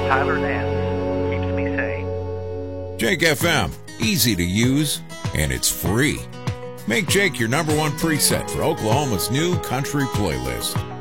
Tyler Nance keeps me sane. Jake FM, easy to use, and it's free. Make Jake your number one preset for Oklahoma's new country playlist.